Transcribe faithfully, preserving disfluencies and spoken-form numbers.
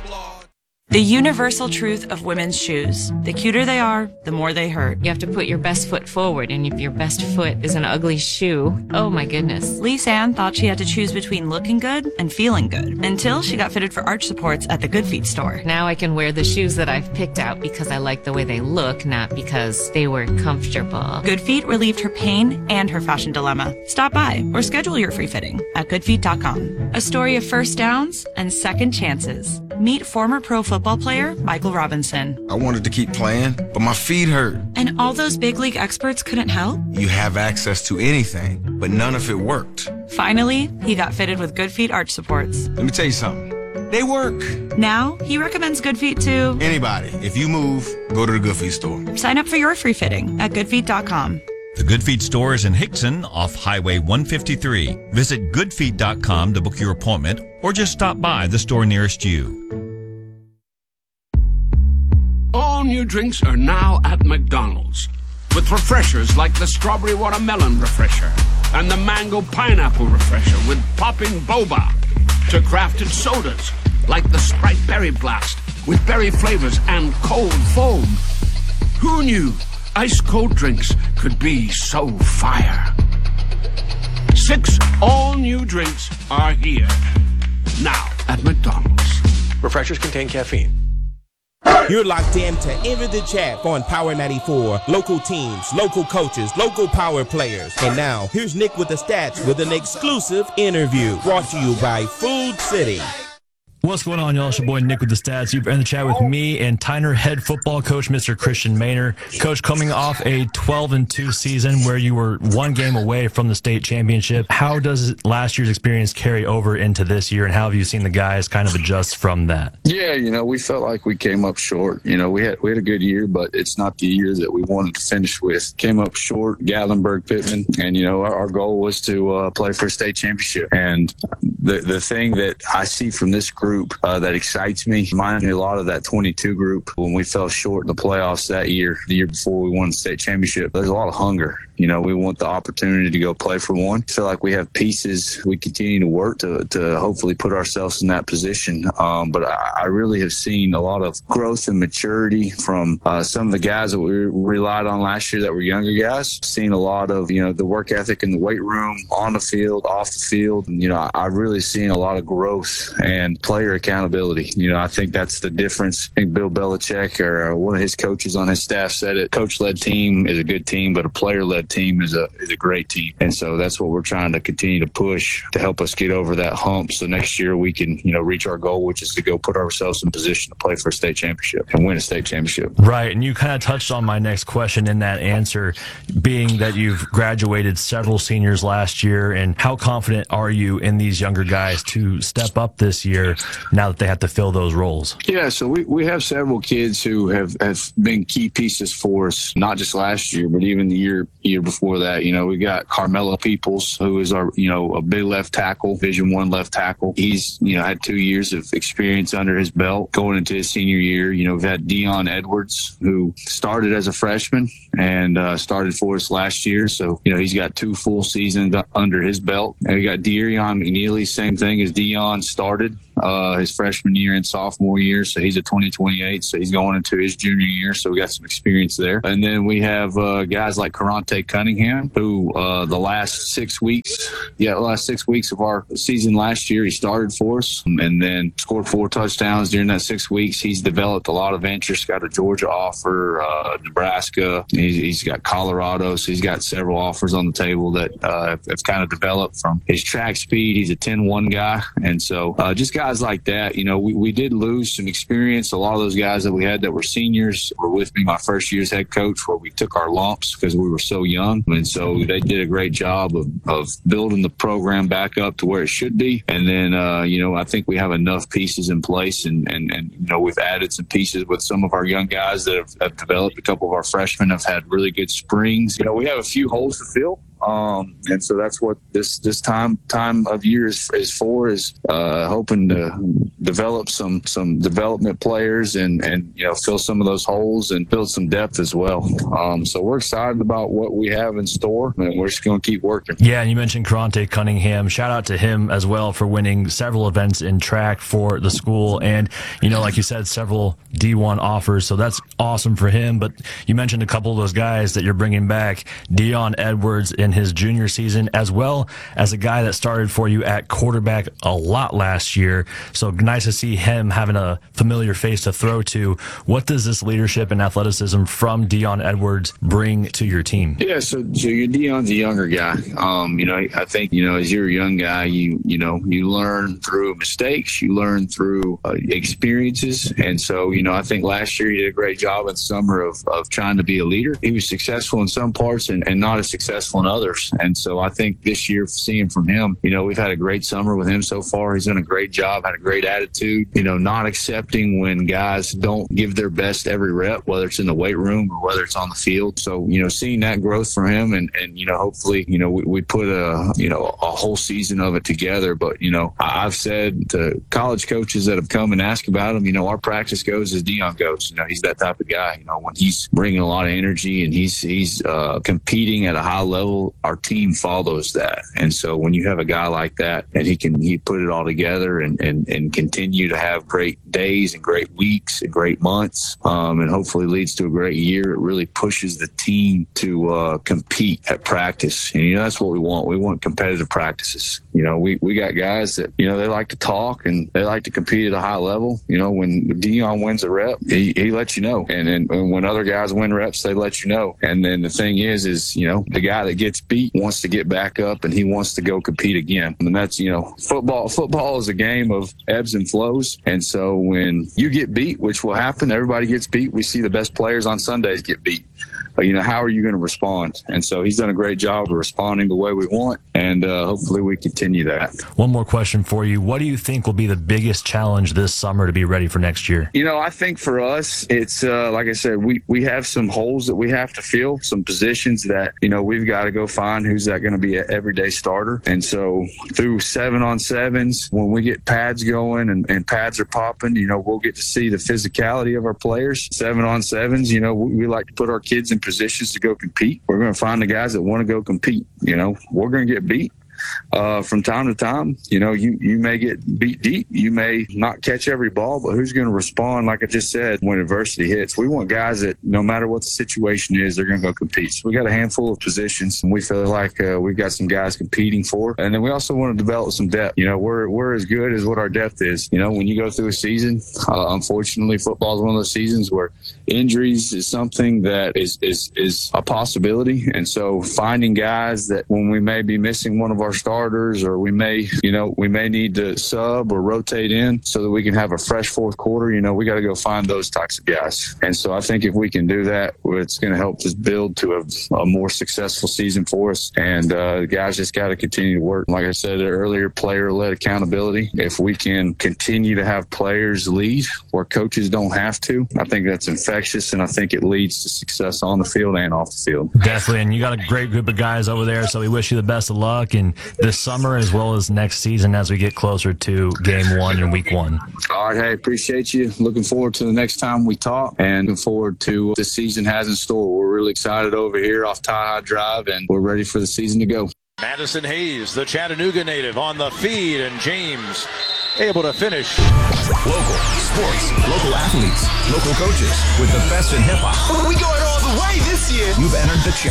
The universal truth of women's shoes. The cuter they are, the more they hurt. You have to put your best foot forward, and if your best foot is an ugly shoe, oh my goodness. Lise Ann thought she had to choose between looking good and feeling good until she got fitted for arch supports at the Good Feet store. Now I can wear the shoes that I've picked out because I like the way they look, not because they were comfortable. Good Feet relieved her pain and her fashion dilemma. Stop by or schedule your free fitting at good feet dot com. A story of first downs and second chances. Meet former pro football player Michael Robinson. I wanted to keep playing, but my feet hurt. And all those big league experts couldn't help? You have access to anything, but none of it worked. Finally, he got fitted with Good Feet arch supports. Let me tell you something. They work. Now, he recommends Good Feet to anybody. If you move, go to the Good Feet store. Sign up for your free fitting at good feet dot com. The Good Feet store is in Hickson off Highway one fifty-three. Visit good feet dot com to book your appointment or just stop by the store nearest you. All new drinks are now at McDonald's, with refreshers like the Strawberry Watermelon Refresher and the Mango Pineapple Refresher with popping boba, to crafted sodas like the Sprite Berry Blast with berry flavors and cold foam. Who knew ice-cold drinks could be so fire? Six all-new drinks are here, now at McDonald's. Refreshers contain caffeine. You're locked in to Enter the Chat on Power ninety-four. Local teams, local coaches, local power players. And now, here's Nick with the stats with an exclusive interview brought to you by Food City. What's going on, y'all? It's your boy Nick with the stats. You've been in the chat with me and Tyner head football coach, Mister Christian Maynor. Coach, coming off a twelve and two season where you were one game away from the state championship, how does last year's experience carry over into this year, and how have you seen the guys kind of adjust from that? Yeah, you know, we felt like we came up short. You know, we had we had a good year, but it's not the year that we wanted to finish with. Came up short, Gatlinburg, Pittman, and, you know, our, our goal was to uh, play for a state championship. And the, the thing that I see from this group Group uh, that excites me. Reminds me a lot of that twenty-two group when we fell short in the playoffs that year, the year before we won the state championship. There's a lot of hunger. You know, we want the opportunity to go play for one. I feel like we have pieces we continue to work to, to hopefully put ourselves in that position. Um, but I, I really have seen a lot of growth and maturity from uh, some of the guys that we relied on last year that were younger guys. Seen a lot of, you know, the work ethic in the weight room, on the field, off the field. And, you know, I, I've really seen a lot of growth and player accountability. You know, I think that's the difference. I think Bill Belichick or one of his coaches on his staff said it. Coach-led team is a good team, but a player-led team is a is a great team. And so that's what we're trying to continue to push to help us get over that hump. So next year we can, you know, reach our goal, which is to go put ourselves in position to play for a state championship and win a state championship. Right. And you kind of touched on my next question in that answer, being that you've graduated several seniors last year. And how confident are you in these younger guys to step up this year now that they have to fill those roles? Yeah, so we, we have several kids who have, have been key pieces for us, not just last year, but even the year year before that. You know, we got Carmelo Peoples, who is our, you know, a big left tackle, Division One left tackle. He's, you know, had two years of experience under his belt going into his senior year. You know, we've had Dion Edwards, who started as a freshman and uh, started for us last year. So, you know, he's got two full seasons under his belt. And we got De'Arion McNeely, same thing as Dion started uh, his freshman year and sophomore year. So he's a twenty twenty-eight. So he's going into his junior year. So we got some experience there. And then we have uh, guys like Karante Cunningham, who uh, the last six weeks, yeah, the last six weeks of our season last year, he started for us and then scored four touchdowns during that six weeks. He's developed a lot of interest, got a Georgia offer, uh, Nebraska. He's, he's got Colorado. So he's got several offers on the table that uh, have, have kind of developed from his track speed. He's a ten one guy. And so uh, just guys like that, you know, we, we did lose some experience. A lot of those guys that we had that were seniors were with me my first year as head coach, where we took our lumps because we were so young. And so they did a great job of, of building the program back up to where it should be. And then, uh, you know, I think we have enough pieces in place. And, and, and you know, we've added some pieces with some of our young guys that have, have developed. A couple of our freshmen have had really good springs. You know, we have a few holes to fill. Um, and so that's what this this time time of year is, is for, is uh, hoping to develop some some development players and, and, you know, fill some of those holes and build some depth as well. Um, so we're excited about what we have in store, and we're just going to keep working. Yeah, and you mentioned Karante Cunningham. Shout out to him as well for winning several events in track for the school. And, you know, like you said, several D one offers. So that's awesome for him. But you mentioned a couple of those guys that you're bringing back, Dion Edwards in his junior season, as well as a guy that started for you at quarterback a lot last year. So nice to see him having a familiar face to throw to. What does this leadership and athleticism from Dion Edwards bring to your team? Yeah, so, so your Dion's a younger guy. Um, you know, I think, you know, as you're a young guy, you you know, you learn through mistakes, you learn through uh, experiences. And so, you know, I think last year he did a great job in the summer of, of trying to be a leader. He was successful in some parts and, and not as successful in others. And so I think this year, seeing from him, you know, we've had a great summer with him so far. He's done a great job, had a great attitude, you know, not accepting when guys don't give their best every rep, whether it's in the weight room or whether it's on the field. So, you know, seeing that growth from him and, and you know, hopefully, you know, we, we put a, you know, a whole season of it together. But, you know, I've said to college coaches that have come and asked about him, you know, our practice goes as Dion goes. You know, he's that type of guy. You know, when he's bringing a lot of energy and he's he's uh, competing at a high level, our team follows that. And so when you have a guy like that and he can he put it all together and, and, and continue to have great days and great weeks and great months, um, and hopefully leads to a great year, it really pushes the team to uh, compete at practice. And, you know, that's what we want. We want competitive practices. You know, we, we got guys that, you know, they like to talk and they like to compete at a high level. You know, when Dion wins a rep, he, he lets you know. And then and when other guys win reps, they let you know. And then the thing is, is, you know, the guy that gets beat wants to get back up and he wants to go compete again. And that's, you know, football, football is a game of ebbs and flows. And so when you get beat, which will happen, everybody gets beat. We see the best players on Sundays get beat. But, you know, how are you going to respond? And so he's done a great job of responding the way we want, and uh, hopefully we continue that. One more question for you. What do you think will be the biggest challenge this summer to be ready for next year? You know, I think for us, it's uh, like I said, we, we have some holes that we have to fill, some positions that, you know, we've got to go find who's that going to be an everyday starter. And so through seven on sevens, when we get pads going and, and pads are popping, you know, we'll get to see the physicality of our players. Seven on sevens, you know, we, we like to put our kids in positions to go compete. We're going to find the guys that want to go compete. You know, we're going to get beat. Uh, from time to time, you know, you, you may get beat deep. You may not catch every ball, but who's going to respond, like I just said, when adversity hits? We want guys that no matter what the situation is, they're going to go compete. So we got a handful of positions, and we feel like uh, we've got some guys competing for. And then we also want to develop some depth. You know, we're we're as good as what our depth is. You know, when you go through a season, uh, unfortunately, football is one of those seasons where injuries is something that is, is, is a possibility. And so finding guys that when we may be missing one of our starters, or we may, you know, we may need to sub or rotate in so that we can have a fresh fourth quarter, you know, we got to go find those types of guys. And so I think if we can do that, it's going to help us build to a, a more successful season for us. And uh, the guys just got to continue to work. Like I said earlier, player-led accountability. If we can continue to have players lead where coaches don't have to, I think that's infectious, and I think it leads to success on the field and off the field. Definitely, and you got a great group of guys over there, so we wish you the best of luck and this summer as well as next season as we get closer to game one and week one. All right, hey, appreciate you. Looking forward to the next time we talk, and looking forward to what the season has in store. We're really excited over here off Tie High Drive, and we're ready for the season to go. Madison Hayes, the Chattanooga native, on the feed, and James able to finish. Local sports, local athletes, local coaches with the best in hip-hop. We going all the way this year. You've entered the Chat.